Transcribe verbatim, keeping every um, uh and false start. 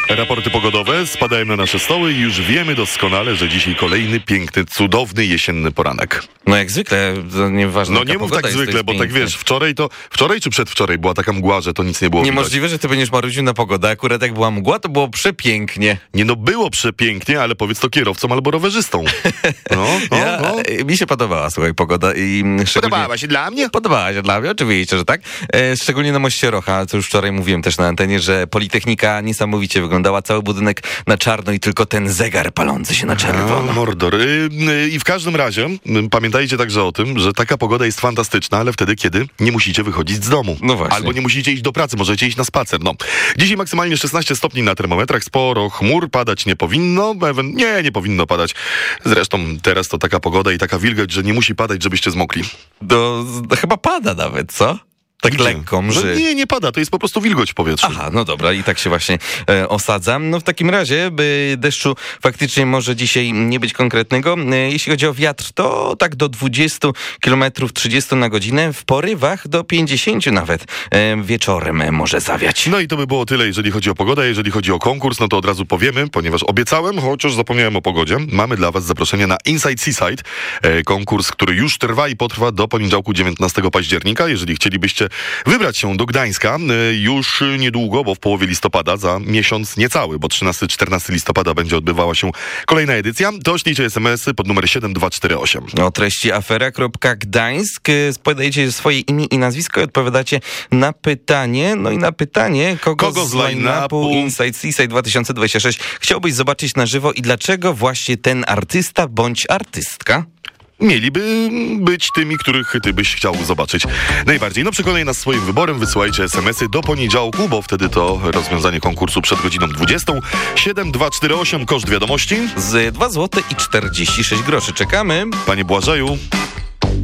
Raporty pogodowe spadają na nasze stoły i już wiemy doskonale, że dzisiaj kolejny piękny, cudowny, jesienny poranek. No jak zwykle, to nieważne. No nie mów tak zwykle, bo tak wiesz, wczoraj to, wczoraj czy przedwczoraj była taka mgła, że to nic nie było Niemożliwe, widać. że ty będziesz marudził na pogodę. Akurat jak była mgła, to było przepięknie. Nie no, było przepięknie, ale powiedz to kierowcom albo rowerzystom. No, no, ja, no. Mi się podobała, słuchaj, pogoda. I Podobała się dla mnie? Podobała się dla mnie, oczywiście, że tak. E, szczególnie na moście Rocha, co już wczoraj mówiłem też na antenie, że Politechnika niesamowicie wyglądała, cały budynek na czarno i tylko ten zegar palący się na czerwono. No, mordor. I w każdym razie pamiętajcie także o tym, że taka pogoda jest fantastyczna, ale wtedy, kiedy nie musicie wychodzić z domu. No właśnie. Albo nie musicie iść do pracy, możecie iść na spacer. No. Dzisiaj maksymalnie szesnaście stopni na termometrach, sporo chmur, padać nie powinno. Nie, nie powinno padać. Zresztą teraz to taka pogoda i taka wilgoć, że nie musi padać, żebyście zmokli. Do, chyba pada nawet, co? Tak Gdzie? lekko mrzy. No nie, nie pada, to jest po prostu wilgoć w powietrzu. Aha, no dobra, i tak się właśnie e, osadzam. No w takim razie by deszczu faktycznie może dzisiaj nie być konkretnego. E, jeśli chodzi o wiatr, to tak do dwudziestu kilometrów, trzydziestu na godzinę, w porywach do pięćdziesięciu nawet e, wieczorem może zawiać. No i to by było tyle, jeżeli chodzi o pogodę. Jeżeli chodzi o konkurs, no to od razu powiemy, ponieważ obiecałem, chociaż zapomniałem o pogodzie. Mamy dla was zaproszenie na Inside Seaside. E, konkurs, który już trwa i potrwa do poniedziałku dziewiętnastego października. Jeżeli chcielibyście wybrać się do Gdańska już niedługo, bo w połowie listopada, za miesiąc niecały, bo trzynastego czternastego listopada będzie odbywała się kolejna edycja, to ślijcie es em esy pod numer siedem dwa cztery osiem. O treści afera kropka gdańsk. Podajcie swoje imię i nazwisko i odpowiadacie na pytanie. No i na pytanie, kogo, Kogo z z line-upu line-upu Inside Seaside dwa tysiące dwudziesty szósty chciałbyś zobaczyć na żywo i dlaczego właśnie ten artysta bądź artystka mieliby być tymi, których ty byś chciał zobaczyć najbardziej. No przekonaj nas swoim wyborem, wysyłajcie es em esy do poniedziałku, bo wtedy to rozwiązanie konkursu przed godziną dwudziestą. siedem dwa cztery osiem, koszt wiadomości z dwa złote i czterdzieści sześć groszy. Czekamy. Panie Błażeju.